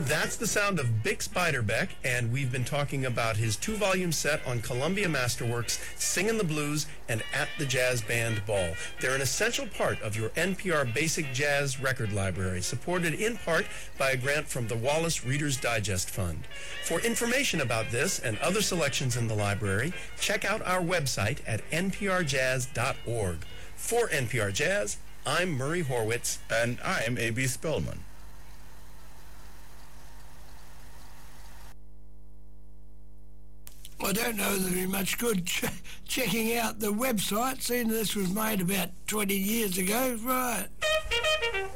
That's the sound of Bix Beiderbecke, and we've been talking about his 2-volume set on Columbia Masterworks, Singin' the Blues and At the Jazz Band Ball. They're an essential part of your NPR Basic Jazz record library, supported in part by a grant from the Wallace Reader's Digest Fund. For information about this and other selections in the library, check out our website at nprjazz.org. For NPR Jazz, I'm Murray Horwitz. And I'm A.B. Spellman. I don't know that there'd be much good checking out the website, seeing this was made about 20 years ago. Right.